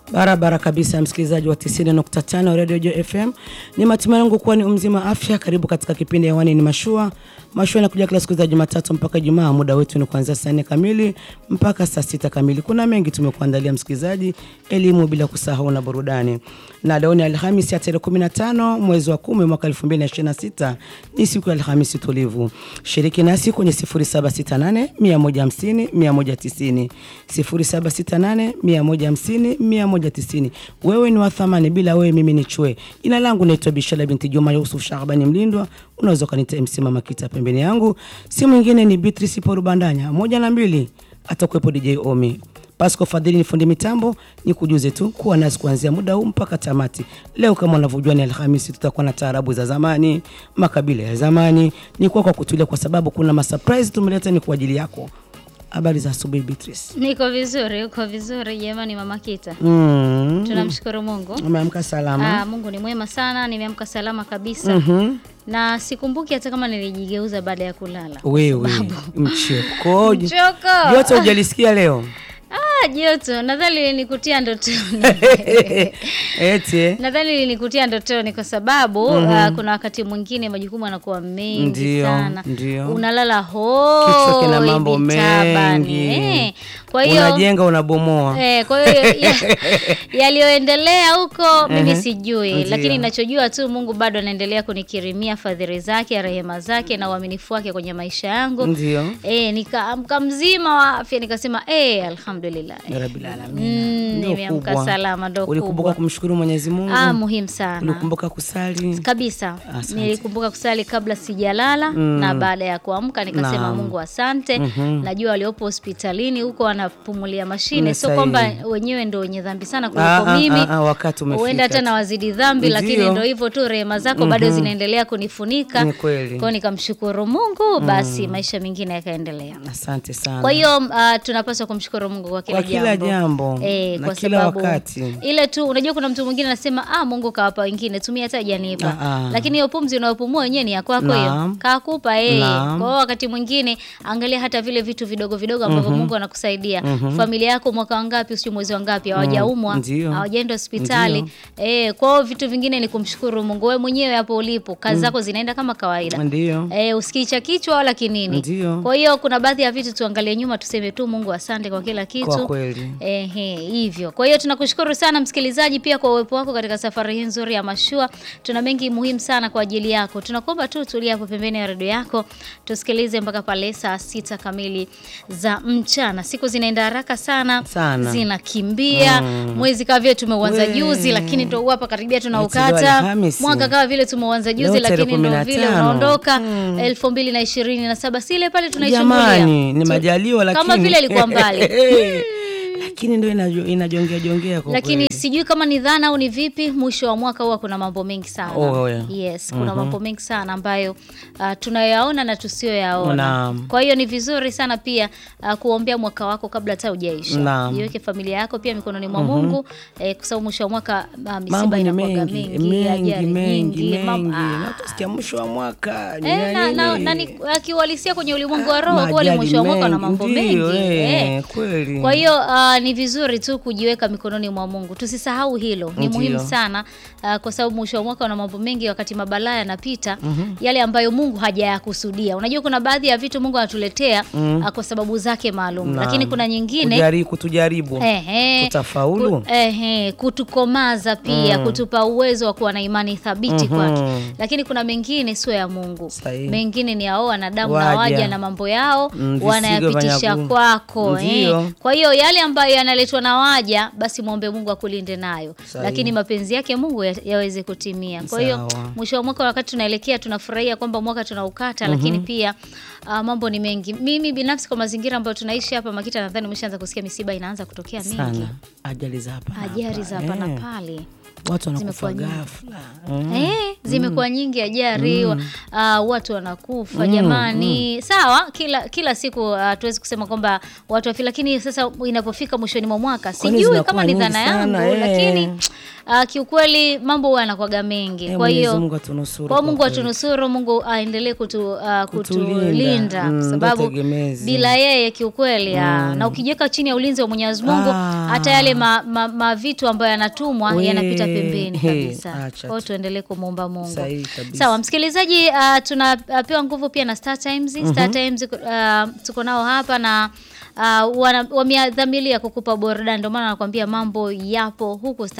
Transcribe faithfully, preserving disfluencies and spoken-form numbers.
Barabara kabisa msikilizaji wa tisini nukta tano Radio Joy F M. Ni matumaini yangu kuwa ni mzima afya. Karibu katika kipindi hewani ni Mashua. Mashua inakuja kila siku za Jumatatu mpaka Ijumaa. Muda wetu ni kuanzia saa nne kamili mpaka saa sita kamili. Kuna mengi tumekuandalia msikilizaji, elimu bila kusahau na burudani. Na leo ni Alhamisi ya tarehe kumi na tano mwezi wa kumi mwaka elfu mbili na ishirini na sita. Ni siku ya Alhamisi tulivu. Shiriki nasi kwenye sifuri saba sita nane mia moja hamsini mia moja tisini. sifuri saba sita nane mia moja hamsini mia moja tisini. Wewe ni wa thamani, bila wewe mimi ni chwe. Jina langu naitwa Bishala binti Juma Yusuf Shabani Mlindwa. Unaweza kanita M C Mama Kita pembeni yangu. Si mwingine ni Beatrice Paul Bandanya. Moja na mbili atakuwepo D J Omi. Pasco Fadhili ni fundi mitambo. Ni kujuze tu kuwa nasi kuanzia muda huu mpaka tamati. Leo kama unavyojua ni Alhamisi, tutakuwa na taarabu za zamani, makabila ya zamani. Ni kwa kwa kutulia kwa sababu kuna ma surprise tumeleta ni kwa ajili yako. Habari za asubuhi Beatrice? Niko vizuri, uko vizuri jamani Mama Kita. Mm. Tunamshukuru Mungu. Umeamka salama? Ah, Mungu ni mwema sana, nimeamka salama kabisa. Mhm. Na sikumbuki hata kama nilijigeuza baada ya kulala. Wewe mcheko. Mchoko. Yote hujalisikia leo? Ah, joto. Nadhani linikutia ndotoni. Eti. Nadhani linikutia ndotoni kwa sababu mm-hmm. uh, kuna wakati mwingine majukumu yanakuwa mengi ndiyo, sana. Ndiyo. Unalala ho. Kichwa kina mambo mengi. Eh. Kwa hiyo unajenga unabomoa. Eh, kwa hiyo yalioendelea huko mimi sijui, ndiyo. Lakini ninachojua tu Mungu bado anaendelea kunikirimia fadhili zake, rehema zake na uaminifu wake kwenye maisha yangu. Ndiyo. Eh, nikaamka mzima wa afya, nikasema eh alhamdulillah. Ya Rabbil Alamin. Mm, nimeamka salama ndo. Ulikumbuka kumshukuru Mwenyezi Mungu? Ah, muhimu sana. Ulikumbuka kusali? Kabisa. Asante. Nilikumbuka kusali kabla sijalala mm. na baada ya kuamka nikasema na. Mungu asante. Mm-hmm. Najua waliopo hospitalini huko wanapumulia mashine, sio kwamba wenyewe ndio wenye dhambi sana kuliko mimi. Ah, ah, wakati umefika. Huenda hata na wazidi dhambi. Ndiyo. Lakini ndio hivyo tu, rehema zako mm-hmm. bado zinaendelea kunifunika. Ni kweli. Kwa nikamshukuru Mungu, basi mm. maisha mengine yakaendelea. Asante sana. Kwa hiyo uh, tunapaswa kumshukuru Mungu kwa kila jambo. Kwa kila jambo. Eh, na kwa kila sababu wakati. Ile tu unajua kuna mtu mwingine anasema ah Mungu kawapa wengine, tumia hata janipa. Ah, lakini hiyo pumzi unayopumua wenyewe ni ya kwako hiyo. Kakupa eh. Kwa hiyo wakati mwingine angalia hata vile vitu vidogo vidogo ambavyo mm-hmm. Mungu anakusaidia. Mm-hmm. Familia yako mwaka wangapi usio mwezi wangapi hawajaumwa, mm-hmm. hawajaenda hospitali. Eh, kwa hiyo vitu vingine ni kumshukuru Mungu. Wewe mwenyewe hapo ulipo, kazi zako mm. zinaenda kama kawaida. Ndiyo. Eh, usikicha kichwa wala kinini. Ndiyo. Kwa hiyo kuna baadhi ya vitu tuangalie nyuma tuseme tu Mungu asante kwa kila kitu. Kwa kweli. Eh, hivyo. Kwa hiyo tunakushukuru sana msikilizaji pia kwa uwepo wako katika safari hii nzuri ya Mashua. Tuna mengi muhimu sana kwa ajili yako. Tunakuomba tu tulia hapo pembeni ya radio yako, tusikilize mpaka pale saa sita kamili za mchana. Siku zinaenda haraka sana, sana. Zinakimbia. Mm. Mwezi kama vile tumeuanza juzi lakini ndio hapa karibia tunaukata. Mwaka kama vile tumeuanza juzi lakini ndio vile unaondoka. Mm. elfu mbili na ishirini na saba sile pale tunaichungulia. Jamani, ni majaliwa lakini kama vile ilikuwa mbali. Lakini ndio inajongea jongea kwa lakini kweli. Sijui kama ni dhana au ni vipi, mwisho wa mwaka huwa kuna mambo mengi sana. Oh, yeah. Yes, kuna mm-hmm. mambo mengi sana ambayo uh, tunayaona na tusiyoyaona. Kwa hiyo ni vizuri sana pia uh, kuombea mwaka wako kabla hata hujaisha. Iweke familia yako pia mikononi mwa mm-hmm. Mungu eh, kwa sababu mwisho wa mwaka uh, misiba inakuwa mingi, mengi, mengi, mengi. Na utasikia mwisho wa mwaka ni eh, na, na, na akiwalisia kwenye ulimwengu wa roho kwa mwisho wa mwaka na mambo mengi. Eh, kweli. Kwa hiyo uh, ni vizuri tu kujiweka mikononi mwa Mungu. Tusisahau hilo. Ni Ndiyo. Muhimu sana uh, kwa sababu mwisho wa mwaka una mambo mengi, wakati mabalaa yanapita mm-hmm. yale ambayo Mungu hajayakusudia. Unajua kuna baadhi ya vitu Mungu anatuletea mm. uh, kwa sababu zake maalum. Lakini kuna nyingine kujaribu kutujaribu. Ehe. Tutafaulu. Ku, ehe, kutukomaza pia, mm. kutupa uwezo wa kuwa na imani thabiti mm-hmm. kwake. Lakini kuna mengine sio ya Mungu. Sahi. Mengine ni yao wanadamu na waja na mambo yao mm, wanayapitisha kwako. Eh. Kwa hiyo yale ambayo yanaletwa na waja, basi muombe Mungu akulinde nayo. Sahi. Lakini mapenzi yake Mungu ya, yaweze kutimia. Kwa hiyo mwisho wa mwaka wakati tunaelekea tunafurahia kwamba mwaka tunaukata mm-hmm. lakini pia uh, mambo ni mengi. Mimi binafsi kwa mazingira ambayo tunaishi hapa Makita, nadhani umeshaanza kusikia misiba inaanza kutokea mingi. Sana. Ajali za hapa. Ajali za hapa na pale. Watu wanakufa ghafla. Mm. Eh, zimekuwa mm. nyingi ajali, mm. uh, watu wanakufa mm. jamani. Mm. Sawa, kila kila siku hatuwezi uh, kusema kwamba watu wafi, lakini sasa inapofika mwishoni mwa mwaka sijui kama ni dhana yangu, eh. lakini uh, kiukweli mambo huwa yanakuwa mengi. E, kwa hiyo Mungu atunusuru. Kwa Mungu atunusuru, Mungu aendelee kutu, uh, kutulinda mm, sababu bila yeye kiukweli mm. na ukijiweka chini ya ulinzi wa Mwenyezi Mungu ah. hata yale ma, ma, ma vitu ambayo yanatumwa yanapita pembeni kabisa. Kwa hiyo tuendelee kumuomba Mungu. Sawa msikilizaji, uh, tunapewa nguvu pia na Star Times. Mm-hmm. Star Times uh, tuko nao hapa na uh, wameadhamiria kukupa burudani, ndio maana nakwambia mambo yapo huko.